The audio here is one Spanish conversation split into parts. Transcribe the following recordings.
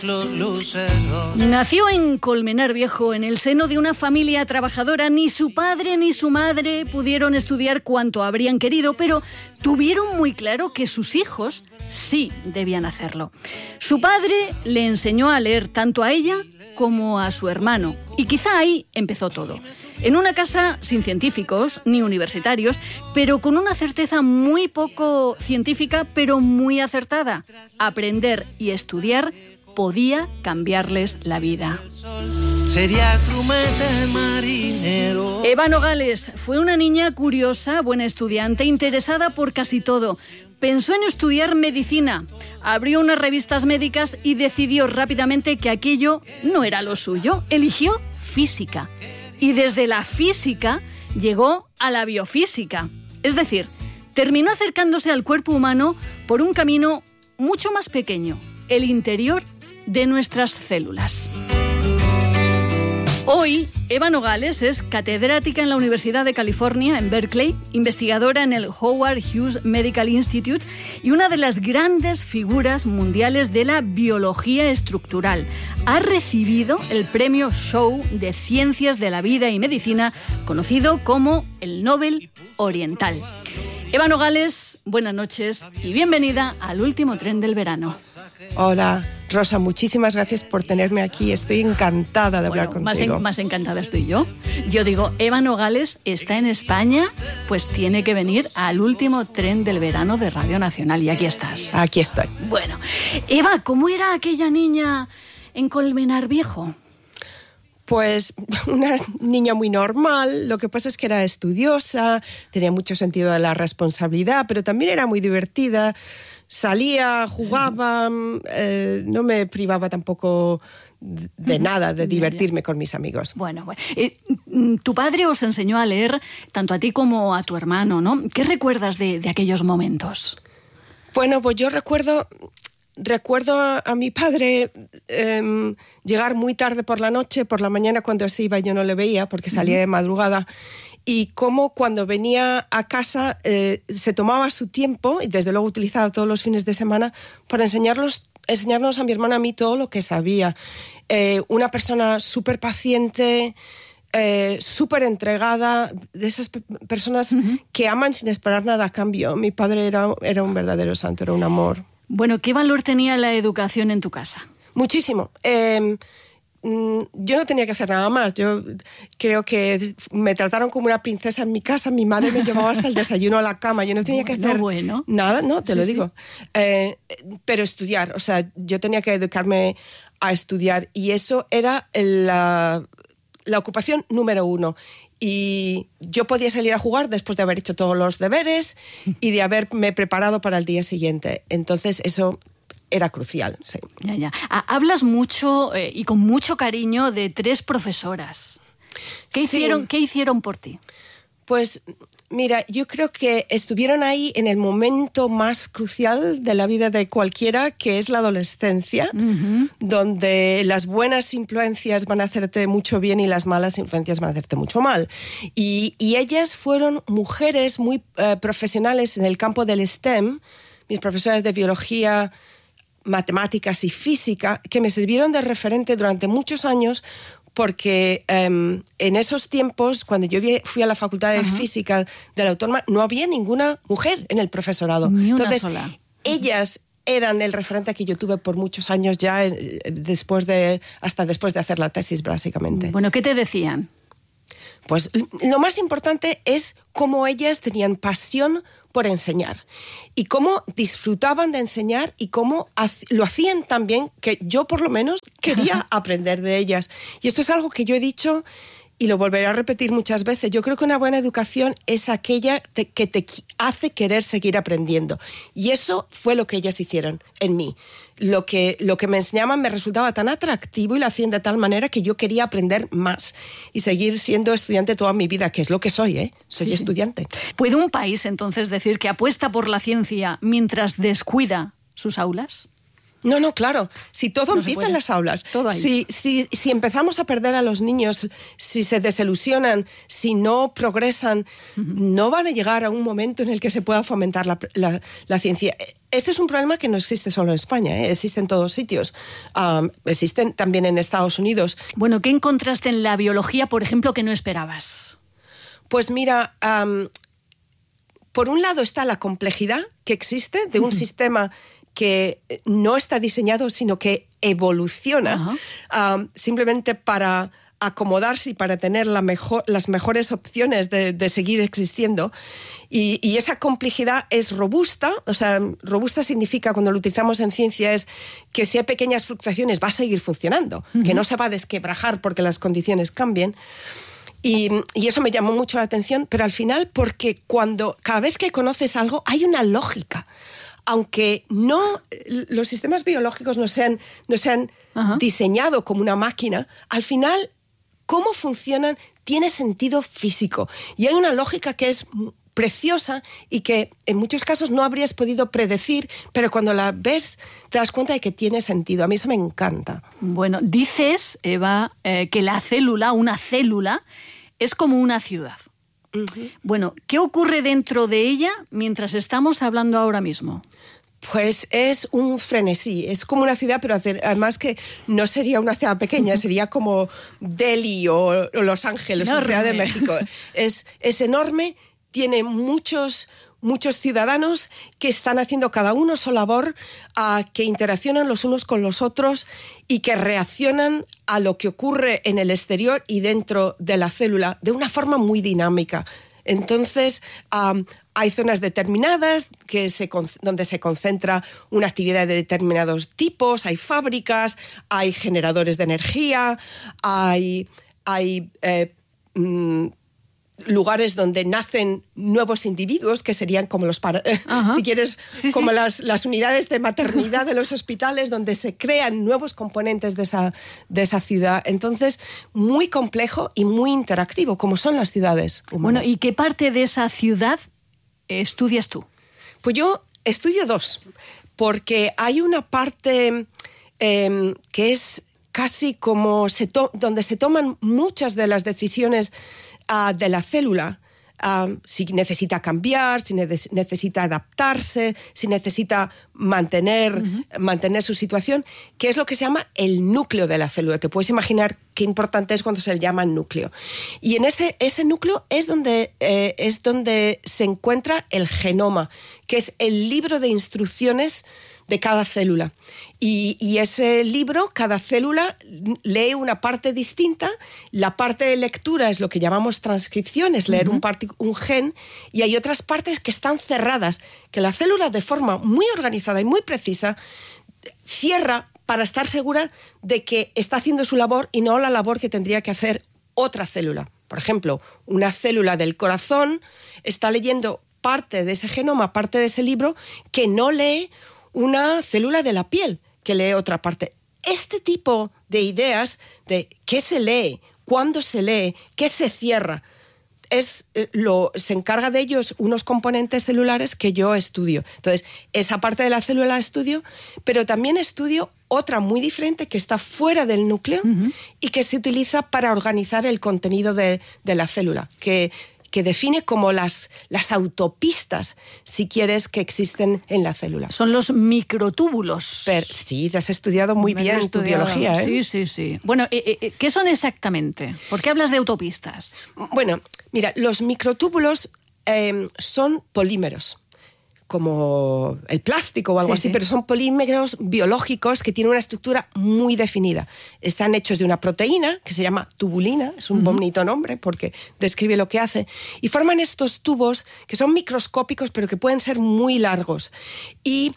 Nació en Colmenar Viejo, en el seno de una familia trabajadora. Ni su padre ni su madre pudieron estudiar cuanto habrían querido, pero tuvieron muy claro que sus hijos sí debían hacerlo. Su padre le enseñó a leer tanto a ella como a su hermano, y quizá ahí empezó todo. En una casa sin científicos ni universitarios, pero con una certeza muy poco científica, pero muy acertada. Aprender y estudiar podía cambiarles la vida. Eva Nogales fue una niña curiosa, buena estudiante, interesada por casi todo. Pensó en estudiar medicina, abrió unas revistas médicas y decidió rápidamente que aquello no era lo suyo. Eligió física y desde la física llegó a la biofísica. Es decir, terminó acercándose al cuerpo humano por un camino mucho más pequeño, el interior de nuestras células. Hoy, Eva Nogales es catedrática en la Universidad de California, en Berkeley, investigadora en el Howard Hughes Medical Institute y una de las grandes figuras mundiales de la biología estructural. Ha recibido el premio Shaw de Ciencias de la Vida y Medicina, conocido como el Nobel Oriental. Eva Nogales, buenas noches y bienvenida al último tren del verano. Hola, Rosa, muchísimas gracias por tenerme aquí. Estoy encantada de hablar contigo. Más encantada estoy yo. Yo digo, Eva Nogales está en España, pues tiene que venir al último tren del verano de Radio Nacional. Y aquí estás. Aquí estoy. Bueno, Eva, ¿cómo era aquella niña en Colmenar Viejo? Pues una niña muy normal, lo que pasa es que era estudiosa, tenía mucho sentido de la responsabilidad, pero también era muy divertida, salía, jugaba, no me privaba tampoco de nada, de divertirme con mis amigos. Bueno. Tu padre os enseñó a leer tanto a ti como a tu hermano, ¿no? ¿Qué recuerdas de aquellos momentos? Bueno, pues yo recuerdo a mi padre llegar muy tarde por la noche, por la mañana cuando se iba yo no le veía porque salía de madrugada, y cómo cuando venía a casa se tomaba su tiempo y desde luego utilizaba todos los fines de semana para enseñarnos a mi hermana, a mí, todo lo que sabía. Una persona súper paciente, súper entregada, de esas personas que aman sin esperar nada a cambio. Mi padre era un verdadero santo, era un amor. Bueno, ¿qué valor tenía la educación en tu casa? Muchísimo. Yo no tenía que hacer nada más. Yo creo que me trataron como una princesa en mi casa. Mi madre me llevaba hasta el desayuno a la cama. Yo no tenía que hacer nada, no, te lo digo. Pero estudiar, o sea, yo tenía que educarme a estudiar y eso era la ocupación número uno. Y yo podía salir a jugar después de haber hecho todos los deberes y de haberme preparado para el día siguiente. Entonces eso era crucial, sí. Ya. Hablas mucho y con mucho cariño de 3 profesoras. ¿Qué hicieron por ti? Pues mira, yo creo que estuvieron ahí en el momento más crucial de la vida de cualquiera, que es la adolescencia, donde las buenas influencias van a hacerte mucho bien y las malas influencias van a hacerte mucho mal. Y ellas fueron mujeres muy profesionales en el campo del STEM, mis profesoras de biología, matemáticas y física, que me sirvieron de referente durante muchos años, porque en esos tiempos, cuando yo fui a la Facultad de Física de la Autónoma, no había ninguna mujer en el profesorado. Ni una Entonces, sola. Ellas eran el referente que yo tuve por muchos años ya, hasta después de hacer la tesis, básicamente. Bueno, ¿qué te decían? Pues lo más importante es cómo ellas tenían pasión por enseñar y cómo disfrutaban de enseñar y cómo lo hacían tan bien que yo por lo menos quería aprender de ellas. Y esto es algo que yo he dicho y lo volveré a repetir muchas veces. Yo creo que una buena educación es aquella que te hace querer seguir aprendiendo. Y eso fue lo que ellas hicieron en mí. Lo que me enseñaban me resultaba tan atractivo y lo hacían de tal manera que yo quería aprender más y seguir siendo estudiante toda mi vida, que es lo que soy, Soy estudiante. ¿Puede un país entonces decir que apuesta por la ciencia mientras descuida sus aulas? No, claro. Si todo No empieza en las aulas, todo ahí. si empezamos a perder a los niños, si se desilusionan, si no progresan, no van a llegar a un momento en el que se pueda fomentar la ciencia. Este es un problema que no existe solo en España, existe en todos sitios. Existen también en Estados Unidos. Bueno, ¿qué encontraste en la biología, por ejemplo, que no esperabas? Pues mira, por un lado está la complejidad que existe de un sistema que no está diseñado, sino que evoluciona simplemente para acomodarse y para tener las mejores opciones de seguir existiendo. Y esa complejidad es robusta. O sea, robusta significa, cuando lo utilizamos en ciencia, es que si hay pequeñas fluctuaciones va a seguir funcionando, que no se va a desquebrajar porque las condiciones cambien. Y eso me llamó mucho la atención, pero al final, porque cada vez que conoces algo hay una lógica. Aunque los sistemas biológicos no se han diseñado como una máquina, al final, cómo funcionan tiene sentido físico. Y hay una lógica que es preciosa y que en muchos casos no habrías podido predecir, pero cuando la ves te das cuenta de que tiene sentido. A mí eso me encanta. Bueno, dices, Eva, que una célula, es como una ciudad. Bueno, ¿qué ocurre dentro de ella mientras estamos hablando ahora mismo? Pues es un frenesí, es como una ciudad, pero además que no sería una ciudad pequeña, sería como Delhi o Los Ángeles, o Ciudad de México. Es enorme, tiene muchos ciudadanos que están haciendo cada uno su labor, que interaccionan los unos con los otros y que reaccionan a lo que ocurre en el exterior y dentro de la célula de una forma muy dinámica. Entonces, hay zonas determinadas donde se concentra una actividad de determinados tipos, hay fábricas, hay generadores de energía, hay lugares donde nacen nuevos individuos, que serían como si quieres, como las unidades de maternidad de los hospitales, donde se crean nuevos componentes de esa ciudad. Entonces, muy complejo y muy interactivo, como son las ciudades humanas. Bueno, ¿y qué parte de esa ciudad estudias tú? Pues yo estudio dos, porque hay una parte que es casi como donde se toman muchas de las decisiones de la célula, si necesita cambiar, si necesita adaptarse, si necesita mantener su situación, que es lo que se llama el núcleo de la célula. Te puedes imaginar qué importante es cuando se le llama núcleo. Y en ese núcleo es donde se encuentra el genoma, que es el libro de instrucciones de cada célula. Y ese libro, cada célula lee una parte distinta. La parte de lectura es lo que llamamos transcripción, es leer un gen, y hay otras partes que están cerradas, que la célula, de forma muy organizada y muy precisa, cierra para estar segura de que está haciendo su labor y no la labor que tendría que hacer otra célula. Por ejemplo, una célula del corazón está leyendo parte de ese genoma, parte de ese libro, que no lee una célula de la piel, que lee otra parte. Este tipo de ideas de qué se lee, cuándo se lee, qué se cierra, se encarga de ellos unos componentes celulares que yo estudio. Entonces, esa parte de la célula la estudio, pero también estudio otra muy diferente que está fuera del núcleo y que se utiliza para organizar el contenido de la célula, que define como las autopistas, si quieres, que existen en la célula. Son los microtúbulos. Sí, te has estudiado muy bien tu biología, ¿eh? Sí. Bueno, ¿qué son exactamente? ¿Por qué hablas de autopistas? Bueno, mira, los microtúbulos son polímeros, como el plástico o algo así, pero son polímeros biológicos que tienen una estructura muy definida. Están hechos de una proteína que se llama tubulina, es un bonito nombre porque describe lo que hace, y forman estos tubos que son microscópicos pero que pueden ser muy largos. Y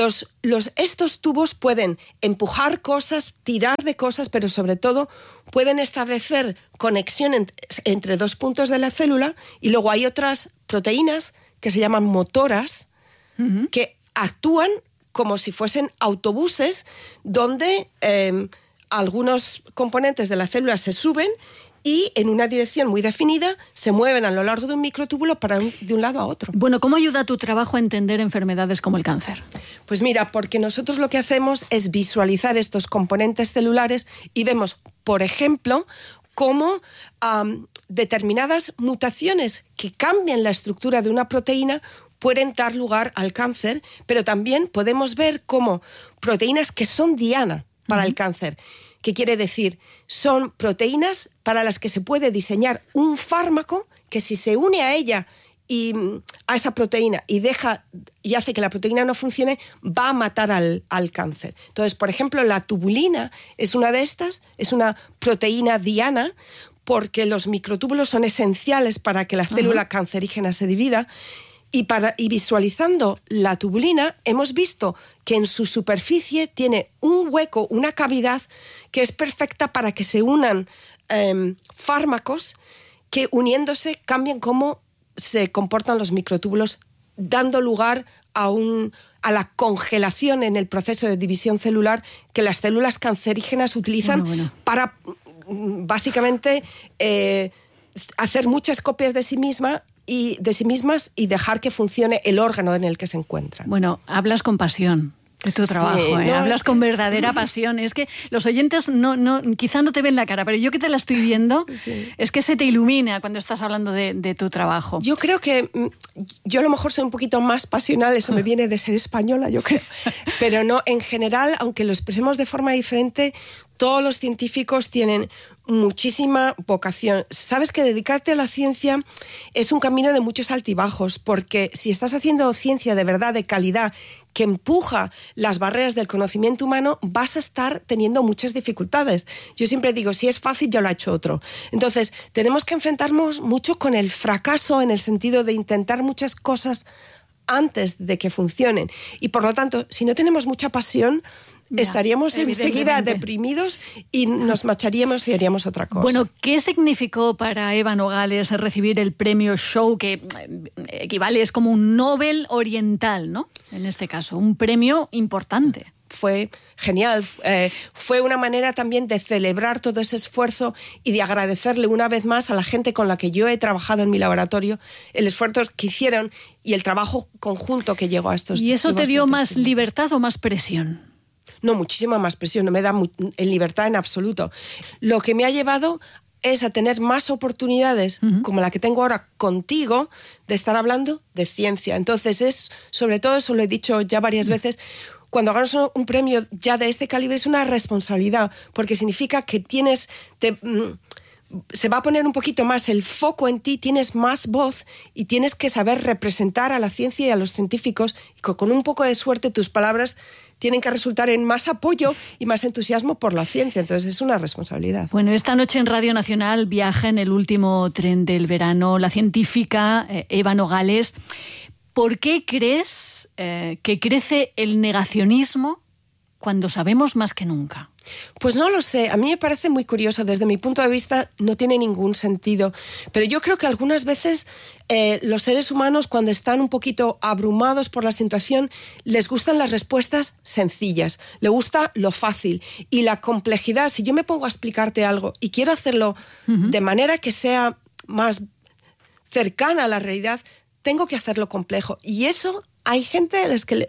estos tubos pueden empujar cosas, tirar de cosas, pero sobre todo pueden establecer conexión entre dos puntos de la célula, y luego hay otras proteínas que se llaman motoras, que actúan como si fuesen autobuses donde algunos componentes de la célula se suben y en una dirección muy definida se mueven a lo largo de un microtúbulo de un lado a otro. Bueno, ¿cómo ayuda tu trabajo a entender enfermedades como el cáncer? Pues mira, porque nosotros lo que hacemos es visualizar estos componentes celulares y vemos, por ejemplo, cómo determinadas mutaciones que cambian la estructura de una proteína pueden dar lugar al cáncer, pero también podemos ver cómo proteínas que son diana para el cáncer, ¿qué quiere decir? Son proteínas para las que se puede diseñar un fármaco que si se une a ella y a esa proteína y hace que la proteína no funcione, va a matar al cáncer. Entonces, por ejemplo, la tubulina es una de estas, es una proteína diana, porque los microtúbulos son esenciales para que la célula cancerígena se divida. Y visualizando la tubulina, hemos visto que en su superficie tiene un hueco, una cavidad que es perfecta para que se unan fármacos que uniéndose cambian cómo se comportan los microtúbulos, dando lugar a la congelación en el proceso de división celular que las células cancerígenas utilizan para básicamente hacer muchas copias de sí mismas y dejar que funcione el órgano en el que se encuentran. Bueno, hablas con pasión de tu trabajo, sí, no, hablas con verdadera pasión. Es que los oyentes quizá no te ven la cara, pero yo que te la estoy viendo, es que se te ilumina cuando estás hablando de tu trabajo. Yo creo que yo a lo mejor soy un poquito más pasional, eso me viene de ser española, yo creo. Pero no, en general, aunque lo expresemos de forma diferente, todos los científicos tienen muchísima vocación. Sabes que dedicarte a la ciencia es un camino de muchos altibajos, porque si estás haciendo ciencia de verdad, de calidad, que empuja las barreras del conocimiento humano, vas a estar teniendo muchas dificultades. Yo siempre digo, si es fácil, ya lo ha hecho otro. Entonces, tenemos que enfrentarnos mucho con el fracaso en el sentido de intentar muchas cosas antes de que funcionen. Y por lo tanto, si no tenemos mucha pasión, estaríamos enseguida deprimidos y nos marcharíamos y haríamos otra cosa. Bueno, ¿qué significó para Eva Nogales recibir el premio Shaw, que equivale, es como un Nobel oriental, ¿no? En este caso, un premio importante. Fue genial, fue una manera también de celebrar todo ese esfuerzo y de agradecerle una vez más a la gente con la que yo he trabajado en mi laboratorio, el esfuerzo que hicieron y el trabajo conjunto que llegó a estos. ¿Y eso te dio más libertad o más presión? No, muchísima más presión, no me da libertad en absoluto. Lo que me ha llevado es a tener más oportunidades, como la que tengo ahora contigo, de estar hablando de ciencia. Entonces sobre todo, eso lo he dicho ya varias veces, cuando ganas un premio ya de este calibre es una responsabilidad, porque significa que se va a poner un poquito más el foco en ti, tienes más voz y tienes que saber representar a la ciencia y a los científicos, y con un poco de suerte tus palabras tienen que resultar en más apoyo y más entusiasmo por la ciencia. Entonces es una responsabilidad. Bueno, esta noche en Radio Nacional viaja en el último tren del verano la científica Eva Nogales. ¿Por qué crees que crece el negacionismo cuando sabemos más que nunca? Pues no lo sé, a mí me parece muy curioso. Desde mi punto de vista no tiene ningún sentido, pero yo creo que algunas veces los seres humanos, cuando están un poquito abrumados por la situación, les gustan las respuestas sencillas, les gusta lo fácil y la complejidad. Si yo me pongo a explicarte algo y quiero hacerlo de manera que sea más cercana a la realidad, tengo que hacerlo complejo, y eso hay gente a las que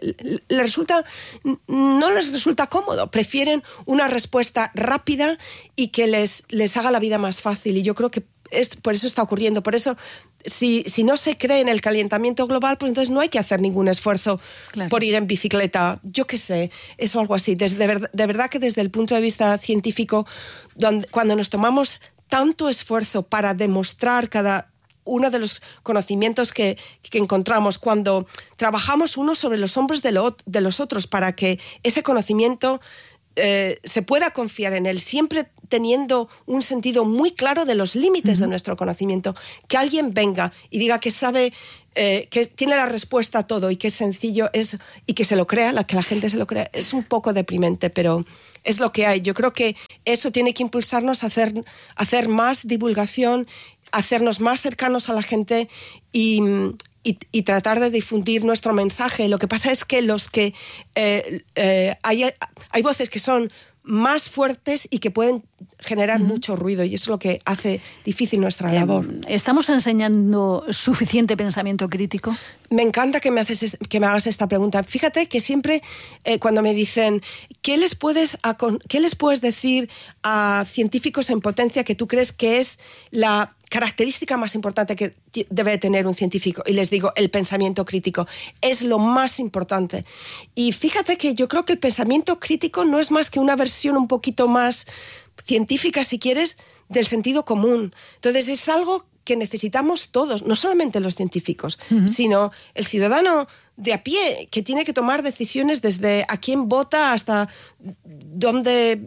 no les resulta cómodo, prefieren una respuesta rápida y que les haga la vida más fácil, y yo creo que por eso está ocurriendo. Por eso, si no se cree en el calentamiento global, pues entonces no hay que hacer ningún esfuerzo por ir en bicicleta, yo qué sé, eso, algo así. De verdad que desde el punto de vista científico, cuando nos tomamos tanto esfuerzo para demostrar cada uno de los conocimientos que encontramos, cuando trabajamos unos sobre los hombros de los otros para que ese conocimiento se pueda confiar en él, siempre teniendo un sentido muy claro de los límites de nuestro conocimiento, que alguien venga y diga que sabe, que tiene la respuesta a todo y que es sencillo, y que se lo crea, que la gente se lo crea, es un poco deprimente, pero es lo que hay. Yo creo que eso tiene que impulsarnos a hacer más divulgación, hacernos más cercanos a la gente y tratar de difundir nuestro mensaje. Lo que pasa es que hay voces que son más fuertes y que pueden generar mucho ruido, y eso es lo que hace difícil nuestra labor. ¿Estamos enseñando suficiente pensamiento crítico? Me encanta que me hagas esta pregunta. Fíjate que siempre cuando me dicen ¿qué les puedes decir a científicos en potencia que tú crees que es la característica más importante que debe tener un científico? Y les digo, el pensamiento crítico es lo más importante. Y fíjate que yo creo que el pensamiento crítico no es más que una versión un poquito más científica, si quieres, del sentido común. Entonces es algo que necesitamos todos, no solamente los científicos, sino el ciudadano de a pie, que tiene que tomar decisiones desde a quién vota hasta dónde...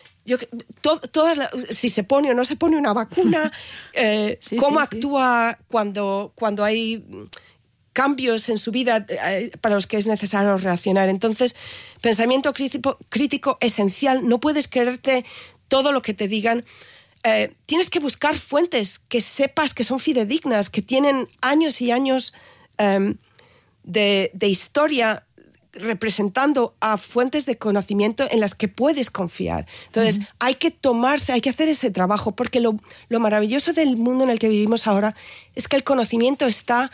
si se pone o no se pone una vacuna, cómo actúa cuando hay cambios en su vida para los que es necesario reaccionar. Entonces, pensamiento crítico esencial. No puedes creerte todo lo que te digan. Tienes que buscar fuentes que sepas que son fidedignas, que tienen años y años de historia representando a fuentes de conocimiento en las que puedes confiar. Entonces, hay que hacer ese trabajo, porque lo maravilloso del mundo en el que vivimos ahora es que el conocimiento está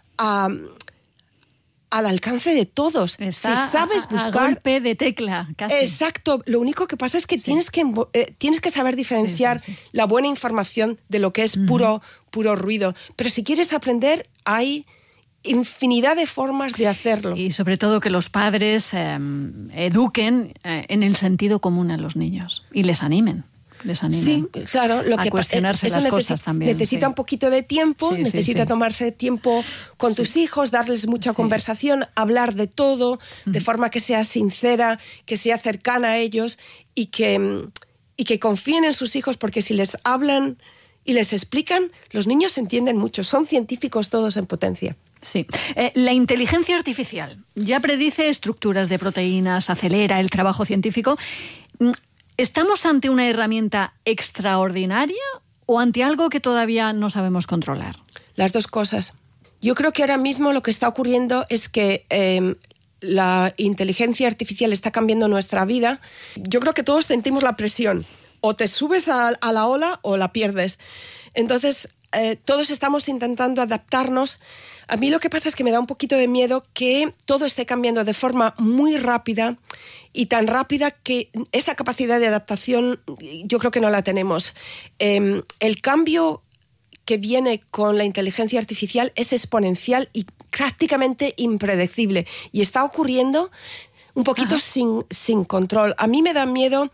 al alcance de todos. Está si sabes buscar... a golpe de tecla, casi. Exacto. Lo único que pasa es que tienes que saber diferenciar la buena información de lo que es puro ruido. Pero si quieres aprender, hay infinidad de formas de hacerlo. Y sobre todo que los padres eduquen en el sentido común a los niños y les animen. Sí, claro. Lo a que cuestionarse las cosas también. Necesita un poquito de tiempo, necesita tomarse tiempo con tus hijos, darles mucha conversación, hablar de todo, de forma que sea sincera, que sea cercana a ellos y que confíen en sus hijos, porque si les hablan y les explican, los niños entienden mucho. Son científicos todos en potencia. Sí. La inteligencia artificial ya predice estructuras de proteínas, acelera el trabajo científico. ¿Estamos ante una herramienta extraordinaria o ante algo que todavía no sabemos controlar? Las dos cosas. Yo creo que ahora mismo lo que está ocurriendo es que la inteligencia artificial está cambiando nuestra vida. Yo creo que todos sentimos la presión. O te subes a la ola o la pierdes. Entonces, todos estamos intentando adaptarnos. A mí lo que pasa es que me da un poquito de miedo que todo esté cambiando de forma muy rápida, y tan rápida que esa capacidad de adaptación yo creo que no la tenemos. El cambio que viene con la inteligencia artificial es exponencial y prácticamente impredecible, y está ocurriendo un poquito sin control. A mí me da miedo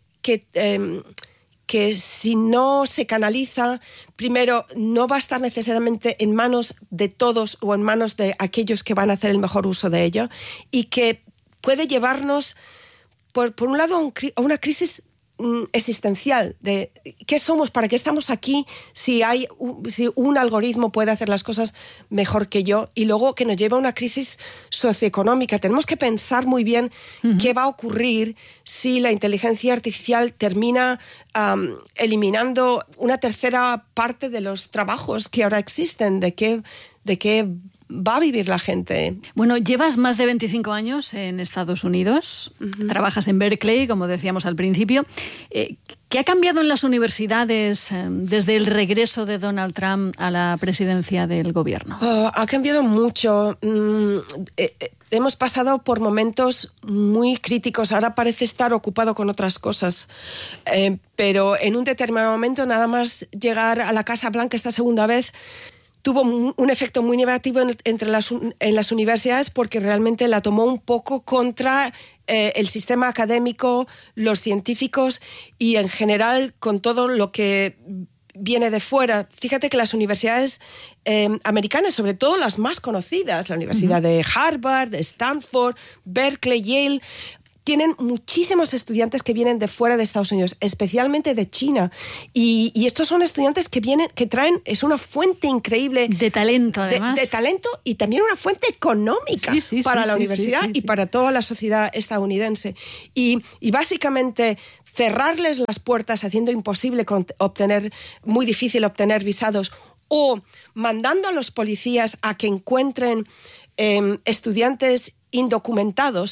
que si no se canaliza, primero, no va a estar necesariamente en manos de todos o en manos de aquellos que van a hacer el mejor uso de ello, y que puede llevarnos, por un lado, a una crisis existencial de qué somos, para qué estamos aquí, si un algoritmo puede hacer las cosas mejor que yo, y luego que nos lleva a una crisis socioeconómica. Tenemos que pensar muy bien qué va a ocurrir si la inteligencia artificial termina eliminando una tercera parte de los trabajos que ahora existen. ¿De qué va a vivir la gente? Bueno, llevas más de 25 años en Estados Unidos, trabajas en Berkeley, como decíamos al principio. ¿Qué ha cambiado en las universidades desde el regreso de Donald Trump a la presidencia del gobierno? Ha cambiado mucho. Hemos pasado por momentos muy críticos. Ahora parece estar ocupado con otras cosas. Pero en un determinado momento, nada más llegar a la Casa Blanca esta segunda vez, tuvo un efecto muy negativo en las universidades, porque realmente la tomó un poco contra el sistema académico, los científicos y en general con todo lo que viene de fuera. Fíjate que las universidades americanas, sobre todo las más conocidas, la Universidad de Harvard, de Stanford, Berkeley, Yale, tienen muchísimos estudiantes que vienen de fuera de Estados Unidos, especialmente de China. Y estos son estudiantes que traen, es una fuente increíble de talento, además. De talento, y también una fuente económica para la universidad y para toda la sociedad estadounidense. Y básicamente cerrarles las puertas, haciendo imposible muy difícil obtener visados, o mandando a los policías a que encuentren estudiantes indocumentados,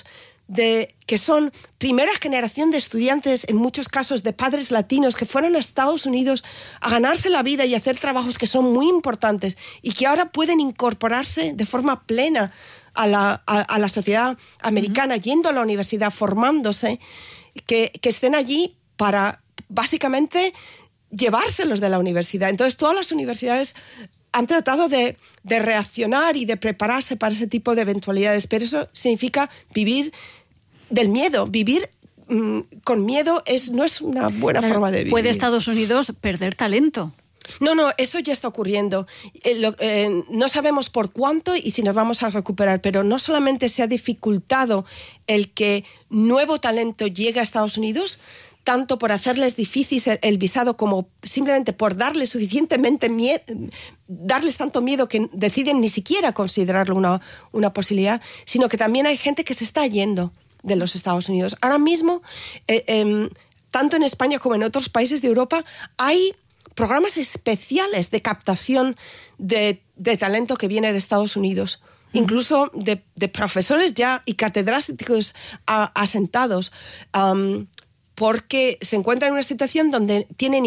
que son primera generación de estudiantes, en muchos casos de padres latinos, que fueron a Estados Unidos a ganarse la vida y hacer trabajos que son muy importantes y que ahora pueden incorporarse de forma plena a la sociedad americana, yendo a la universidad, formándose, que estén allí para básicamente llevárselos de la universidad. Entonces, todas las universidades han tratado de reaccionar y de prepararse para ese tipo de eventualidades, pero eso significa vivir del miedo. Vivir con miedo no es una buena forma de vivir. ¿Puede Estados Unidos perder talento? No, eso ya está ocurriendo. No sabemos por cuánto y si nos vamos a recuperar, pero no solamente se ha dificultado el que nuevo talento llegue a Estados Unidos, tanto por hacerles difícil el visado como simplemente por darles suficientemente miedo, darles tanto miedo que deciden ni siquiera considerarlo una posibilidad, sino que también hay gente que se está yendo de los Estados Unidos. Ahora mismo, tanto en España como en otros países de Europa, hay programas especiales de captación de talento que viene de Estados Unidos, incluso de profesores ya y catedráticos asentados, porque se encuentran en una situación donde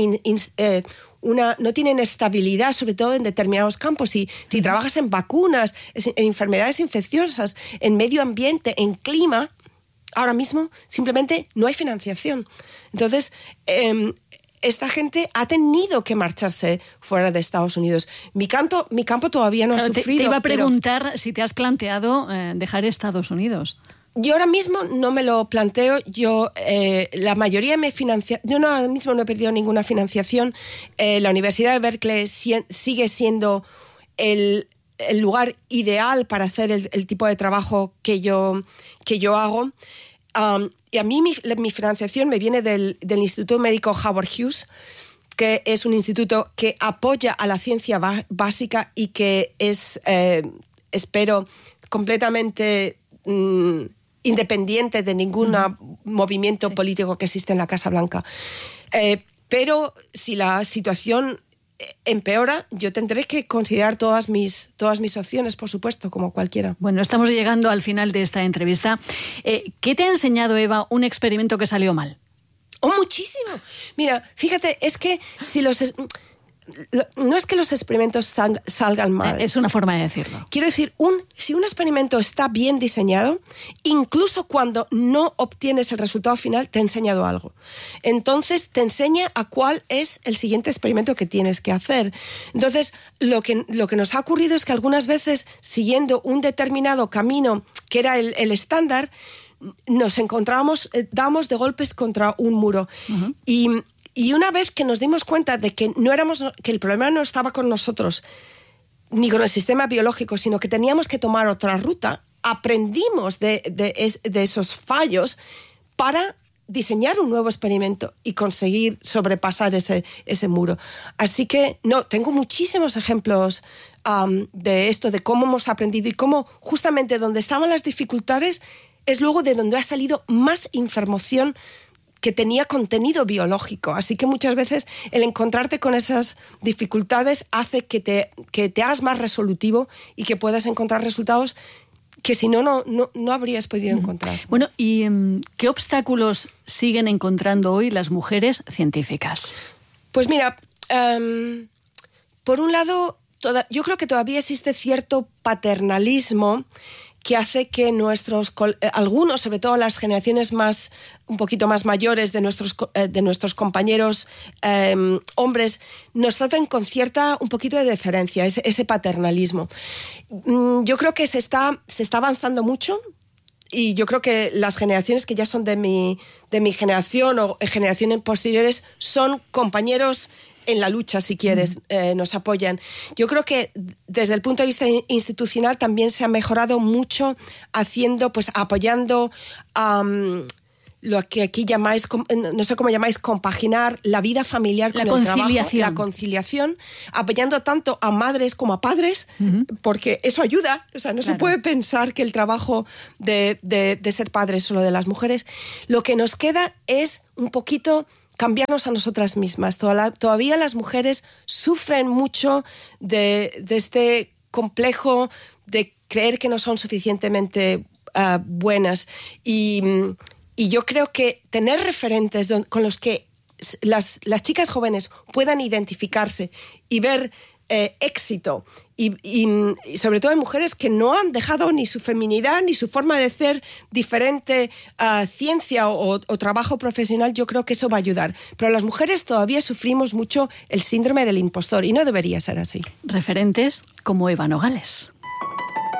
no tienen estabilidad, sobre todo en determinados campos. Si trabajas en vacunas, en enfermedades infecciosas, en medio ambiente, en clima, ahora mismo simplemente no hay financiación. Entonces, esta gente ha tenido que marcharse fuera de Estados Unidos. Mi campo todavía no ha sufrido. Te iba a preguntar si te has planteado dejar Estados Unidos. Yo ahora mismo no me lo planteo. La mayoría me financia. Yo ahora mismo no he perdido ninguna financiación. La Universidad de Berkeley sigue siendo el lugar ideal para hacer el tipo de trabajo que yo hago. Y a mí mi financiación me viene del Instituto Médico Howard Hughes, que es un instituto que apoya a la ciencia básica y que es, espero, completamente independiente de ningún movimiento político que existe en la Casa Blanca. Pero si la situación empeora, yo tendré que considerar todas mis opciones, por supuesto, como cualquiera. Bueno, estamos llegando al final de esta entrevista. ¿Qué te ha enseñado, Eva, un experimento que salió mal? ¡Oh, muchísimo! Mira, fíjate, es que no es que los experimentos salgan mal. Es una forma de decirlo. Quiero decir, si un experimento está bien diseñado, incluso cuando no obtienes el resultado final, te ha enseñado algo. Entonces, te enseña a cuál es el siguiente experimento que tienes que hacer. Entonces, lo que nos ha ocurrido es que algunas veces, siguiendo un determinado camino que era el estándar, nos encontrábamos, damos de golpes contra un muro. Uh-huh. Y una vez que nos dimos cuenta de que que el problema no estaba con nosotros ni con el sistema biológico, sino que teníamos que tomar otra ruta, aprendimos de esos fallos para diseñar un nuevo experimento y conseguir sobrepasar ese muro. Así que tengo muchísimos ejemplos de esto, de cómo hemos aprendido y cómo justamente donde estaban las dificultades es luego de donde ha salido más información que tenía contenido biológico. Así que muchas veces el encontrarte con esas dificultades hace que te hagas más resolutivo y que puedas encontrar resultados que si no habrías podido encontrar. Bueno, ¿y qué obstáculos siguen encontrando hoy las mujeres científicas? Pues mira, por un lado, yo creo que todavía existe cierto paternalismo que hace que algunos, sobre todo las generaciones un poquito más mayores de nuestros compañeros hombres, nos traten con un poquito de deferencia, ese paternalismo. Yo creo que se está avanzando mucho y yo creo que las generaciones que ya son de mi generación o generaciones posteriores son compañeros en la lucha, si quieres, nos apoyan. Yo creo que desde el punto de vista institucional también se ha mejorado mucho apoyando lo que aquí llamáis, no sé cómo llamáis, compaginar la vida familiar con el trabajo, la conciliación, apoyando tanto a madres como a padres, porque eso ayuda. O sea, no se puede pensar que el trabajo de ser padre es solo de las mujeres. Lo que nos queda es un poquito cambiarnos a nosotras mismas. Todavía las mujeres sufren mucho de este complejo de creer que no son suficientemente buenas. Y yo creo que tener referentes con los que las chicas jóvenes puedan identificarse y ver éxito, y sobre todo en mujeres que no han dejado ni su feminidad ni su forma de ser diferente a ciencia o trabajo profesional, yo creo que eso va a ayudar. Pero las mujeres todavía sufrimos mucho el síndrome del impostor y no debería ser así. Referentes como Eva Nogales.